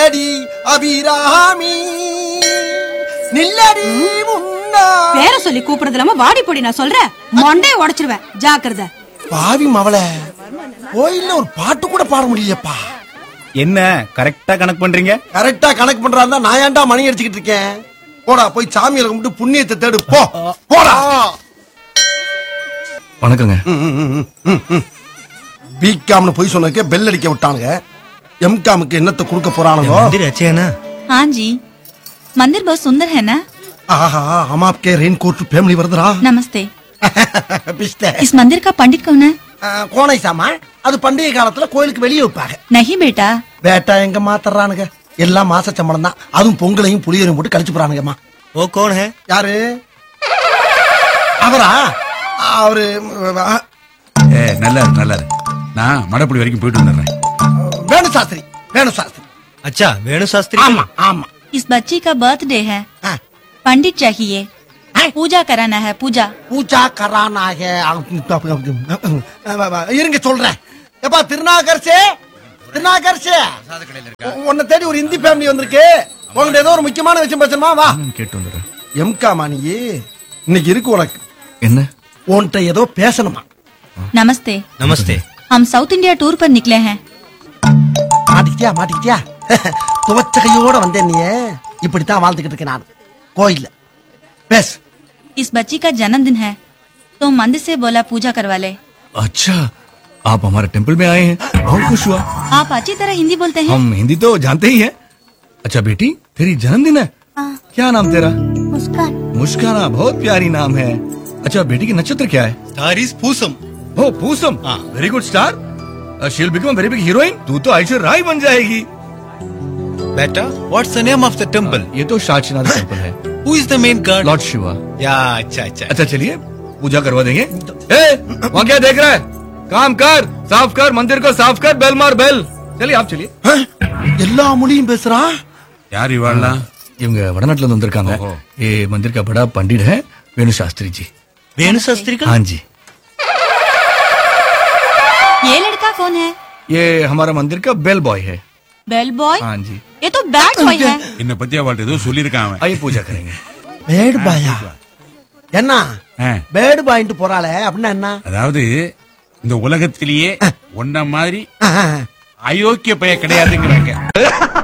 நில்லடி அபிராமி நில்லடி முன்னா. பேர சொல்லி கூப்பிடுறது இல்லாம வாடி போடி நான் சொல்றேன் மண்டைய உடைச்சிருவேன் ஜாக்கிரதை. பாவி மவளை கோயில்ல ஒரு பாட்டு கூட பாட முடியலப்பா. என்ன கரெக்டா கணக்கு பண்றீங்க? கரெக்டா கணக்கு பண்றாருந்தா நான் ஏன்டா மணி அடிச்சுக்கிட்டு இருக்கேன்? போடா போய் சாமியில கும்பிட்டு புண்ணியத்தை தேடு போ. போடா. வணக்கங்க. பிகாம்னு போய் சொன்னதுக்கு பெல் அடிக்க விட்டானுங்க. எம்காமுக்கு என்னத்தை கொடுக்க போறானுங்க? मंदिर अच्छे है ना? हाँ जी, मंदिर बहुत सुंदर है ना? ஆஹா हम आपके रेनकोट फैमिली வருதுடா. नमस्ते। பிஸ்தே. इस मंदिर का पंडित कौन है? கோணை சாமா அது பண்டிகை காலத்துல கோயிலுக்கு வெளியே வைப்பாங்க. नहीं बेटा। வேட்டா எங்க மாத்தறானுங்க? எல்லாம் மாச சம்பளம் தான். அதுவும் பொங்கலையும் புளியரையும் போட்டு கழிச்சு போறானுங்கம்மா. वो कौन है? யாரு அவரா? அவரு நல்லா நான் மடப்படி வரைக்கும் போயிட்டு வந்துடுறேன். வேணு சாஸ்திரி. வேணு சாஸ்திரி. अच्छा वेणु शास्त्री। ஆமா ஆமா. इस बच्ची का बर्थडे है, ஆ. पंडित चाहिए, पूजा कराना है पूजा। பூஜா கரானாக இருங்க சொல்றேன். எப்பா திருநாகர்சே உன்னை தேடி ஒரு இந்தி ஃபேமிலி வந்திருக்கு. உங்கள்ட்ட ஏதோ ஒரு முக்கியமான விஷயம் பேசணுமா? வா. கேட்டு வந்துடுறேன். எம்கா மாணியே இன்னைக்கு இருக்கு உனக்கு. என்ன? உன்கிட்ட ஏதோ பேசணுமா? नमस्ते। नमस्ते। हम साउथ इंडिया टूर पर निकले हैं। மாட்டிக்கிட்டியா துவச்ச கையோட வந்தேன். நீ இப்படித்தான் வாழ்ந்துகிட்டு இருக்கேன் நான் கோயில்ல. பேசு. इस बच्ची का जन्मदिन है तो मंदिर से बोला पूजा करवा ले। अच्छा आप हमारे टेम्पल में आए हैं, बहुत खुश हुआ। आप अच्छी तरह हिंदी बोलते हैं। हम हिंदी तो जानते ही हैं। अच्छा बेटी तेरी जन्मदिन है, क्या नाम तेरा? मुस्कान। मुस्काना, बहुत प्यारी नाम है। अच्छा बेटी की नक्षत्र क्या है? Star is Poosam. O Poosam, very good star. She will become very big heroine. तू तो ऐश्वर्या राय बन जाएगी। बेटा what's the name of the temple? ये तो शाचीनाथ टेम्पल है। Who is the main God? Lord Shiva. या अच्छा अच्छा अच्छा चलिए पूजा करवा देंगे। ए, वहाँ क्या देख रहा है? काम कर, साफ कर, मंदिर को साफ कर, बेल मार बेल। चलिए आप चलिए। எல்லா மொழியும் பேசுறான். यार इवाला இவங்க வடநாட்டுல இருந்து வந்திருக்காங்க. ओहो। ये मंदिर का बड़ा पंडित है वेणु शास्त्री जी। वेणु शास्त्री का? हाँ जी। ये लड़का कौन है? ये हमारा मंदिर का बेल बॉय है। Bell boy? हाँ जी। ये तो बैड बॉय है। என்ன பத்தி அவள்ட்ட ஏதோ சொல்லிருக்கான் அவன். आइए पूजा करेंगे। பேட் பாயா? என்ன ஆ. பேட் பாயிண்ட் போறாளே அப்படின்னா என்ன? அதாவது இந்த உலகத்திலேயே ஒன்ன மாதிரி அயோக்கிய பைய கிடையாதுங்கிறாங்க.